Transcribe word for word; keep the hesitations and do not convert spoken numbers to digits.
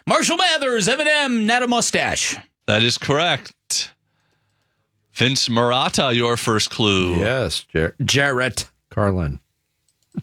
Marshall Mathers, Eminem, not a mustache. That is correct. Vince Murata, your first clue. Yes, Jar- Jarrett Carlin.